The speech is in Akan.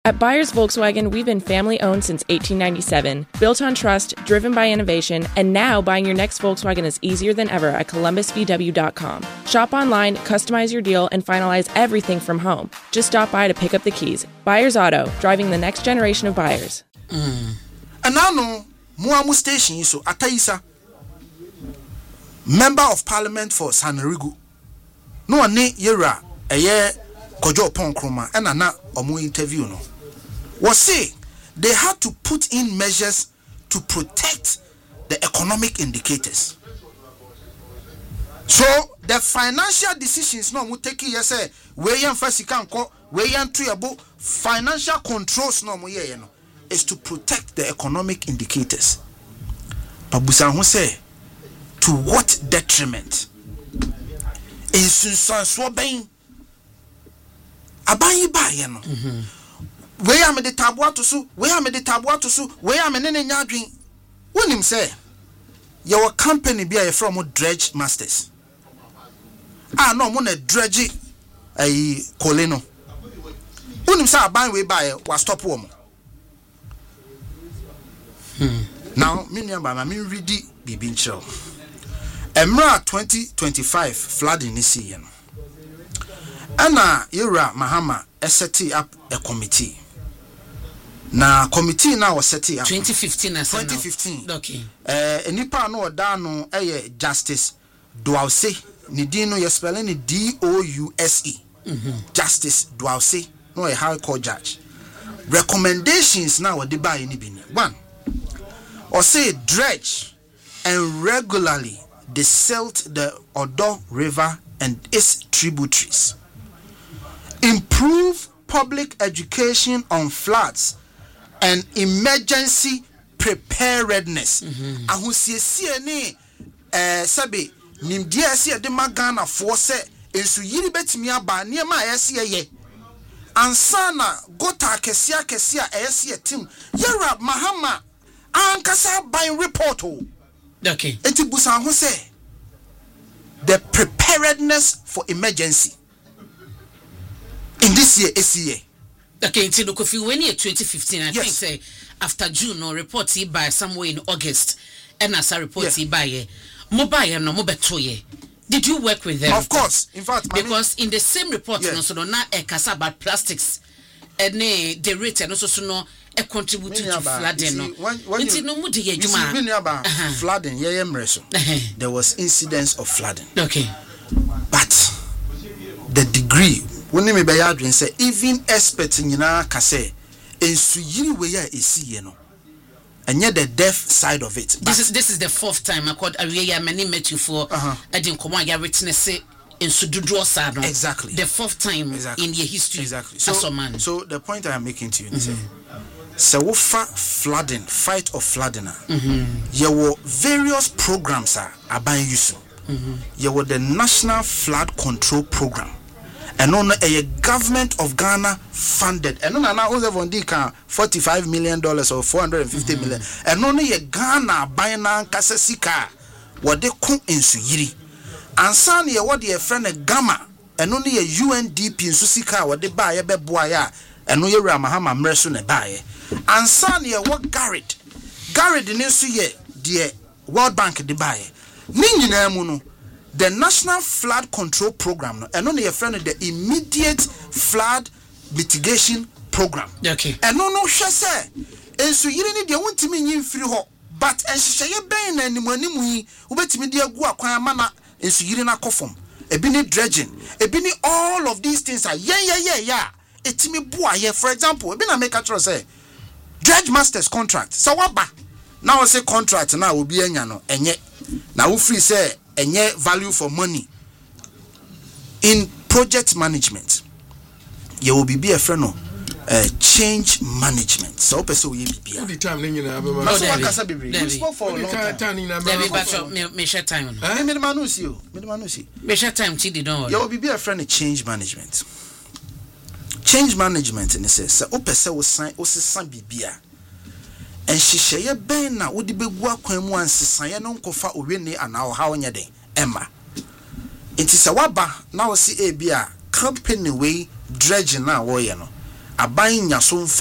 At Buyers Volkswagen, we've been family-owned since 1897, built on trust, driven by innovation, and now buying your next Volkswagen is easier than ever at columbusvw.com. Shop online, customize your deal, and finalize everything from home. Just stop by to pick up the keys. Buyers Auto, driving the next generation of buyers. And now, no, Muamu Station, so Ataisa, Member of Parliament for Sanerigu. No, ne yera, a year, Kojo Ponkroma, and ana omu interview no. Was say they had to put in measures to protect the economic indicators. So the financial decisions no mu take here say we yan fasika nko we yan tuyabo financial controls no mu ye no is to protect the economic indicators. Babusan ho say to what detriment? Insunsan so ben abayi ba ye no. We am the tabua to su, we am the tabua to su, we am an nyadwin. Wonim say your company be a from dredge masters. No mo na dredge koleno. Wonim say aban we buy was stop wo mo. Now me nyamba na me ready bibi nchel. Emra 2025 flooding this year. Ana Yura Mahama set up a committee. Na committee now was set up 2015. Okay. Nipa no dano Justice Douase. Nidino you spelling it Douse. Justice Douase. No a high court judge. Recommendations now what they buy any bini. One. Or say dredge and regularly desilt the Odo River and its tributaries. Improve public education on floods and emergency preparedness. Ahusiesie ni sabe nimdia ase de magana fo se ensu yiri betimi aba ne ma ayese ye ansana gota kesia ayese tim Yara Mahama ankasa by report. Okay. Eti busan ho se the preparedness for emergency in this year SCA. Okay, until the coffee when year 2015, I think say after June or report by somewhere in August, and as a report by mobile no mobile. Did you work with them? Of course, in fact, because in the same report, no so na ekasa about plastics, and the rate and also no a contributed to flooding. No, flooding. There was incidents of flooding. Okay, but the degree. When me be adwin say even experts nyina ka say ensu yiri we ya esi no enye the deaf side of it. This is the fourth time I called Ariya many met you for adin komo ya witness ensu dudu side. Exactly. The fourth time in your history. Exactly. So the point I am making to you is so flooding, fight of flooding. There were various programs aban yusu. There were the National Flood Control Program. And on a government of Ghana funded, and on now $45 million or $450 million, and only a Ghana buying Kasasika, what they come in Suyiri, and Sani, what their friend a Gamma, and only a UNDP in Susika, what they buy a beboya, and no Ramahama Merson a buy, and Sani, what Garrett in Suye, the World Bank de buy, Nini the National Flood Control Program, and only a friend of the Immediate Flood Mitigation Program. Okay. And no, she say, and so you need the one to me in free ho, but and she say, Ben and Nimoni, who bet me dear Guaqua mana, and so you didn't conform. A bini dredging, a bini all of these things are yeah. It's me boy, for example, a been a make a say, Dredge Masters contract. So what ba? Now I say contract now will be a nyano, and yet now free say. And yet value for money in project management. You will be a friend of change management. So person will be the time you we spoke for a long time. Me share time. Me share time. Chidi don't. You will be a friend of change management. Change management and it says so person will sign bibia. And she share ben na wodi begua kwan mu ansesa no nkofa oweni ana ha onya den emma enti se waba na wo si e bia company we dredge na wo ye no aban nya so